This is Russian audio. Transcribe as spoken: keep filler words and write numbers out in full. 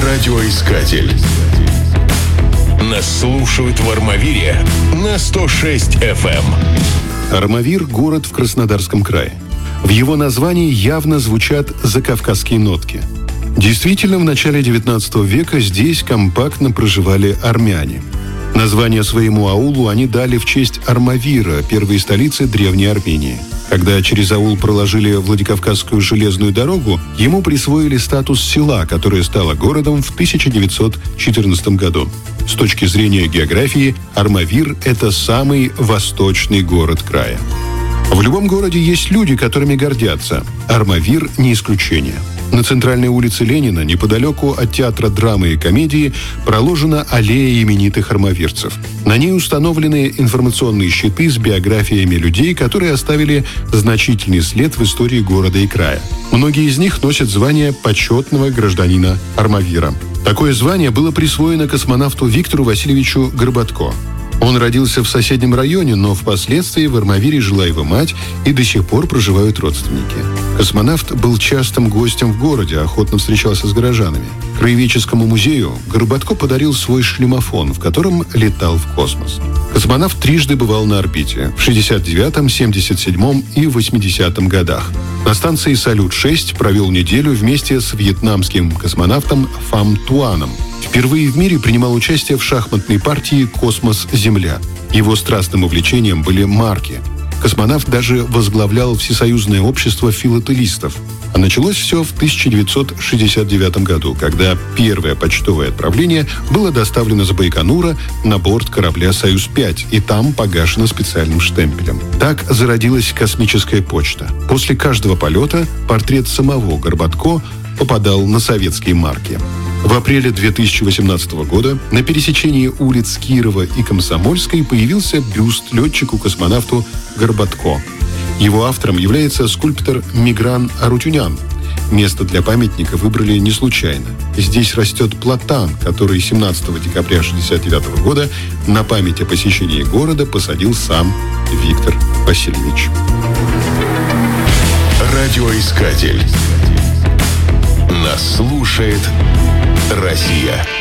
Радиоискатель. Нас слушают в Армавире на сто шесть эф эм. Армавир – город в Краснодарском крае. В его названии явно звучат закавказские нотки. Действительно, в начале девятнадцатого века здесь компактно проживали армяне. Название своему аулу они дали в честь Армавира, первой столицы Древней Армении. Когда через аул проложили Владикавказскую железную дорогу, ему присвоили статус села, которое стало городом в тысяча девятьсот четырнадцатом году. С точки зрения географии, Армавир – это самый восточный город края. В любом городе есть люди, которыми гордятся. Армавир – не исключение. На центральной улице Ленина, неподалеку от театра драмы и комедии, проложена аллея именитых армавирцев. На ней установлены информационные щиты с биографиями людей, которые оставили значительный след в истории города и края. Многие из них носят звание почетного гражданина Армавира. Такое звание было присвоено космонавту Виктору Васильевичу Горбатко. Он родился в соседнем районе, но впоследствии в Армавире жила его мать, и до сих пор проживают родственники. Космонавт был частым гостем в городе, охотно встречался с горожанами. Краеведческому музею Горбатко подарил свой шлемофон, в котором летал в космос. Космонавт трижды бывал на орбите – в шестьдесят девятом, семьдесят седьмом и восьмидесятом годах. На станции «Салют-шесть» провел неделю вместе с вьетнамским космонавтом Фам Туаном. Впервые в мире принимал участие в шахматной партии «Космос-Земля». Его страстным увлечением были марки. Космонавт даже возглавлял Всесоюзное общество филателистов. А началось все в тысяча девятьсот шестьдесят девятом году, когда первое почтовое отправление было доставлено с Байконура на борт корабля «Союз-пять», и там погашено специальным штемпелем. Так зародилась космическая почта. После каждого полета портрет самого Горбатко попадал на советские марки. В апреле две тысячи восемнадцатого года на пересечении улиц Кирова и Комсомольской появился бюст летчику-космонавту Горбатко. Его автором является скульптор Мигран Арутюнян. Место для памятника выбрали не случайно. Здесь растет платан, который семнадцатого декабря шестьдесят девятого года на память о посещении города посадил сам Виктор Васильевич. Радиоискатель. Нас слушает Россия.